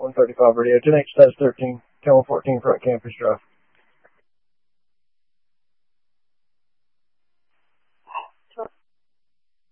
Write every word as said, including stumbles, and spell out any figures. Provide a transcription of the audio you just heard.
one thirty-five radio, ten H status thirteen, ten one fourteen Front Campus Drive.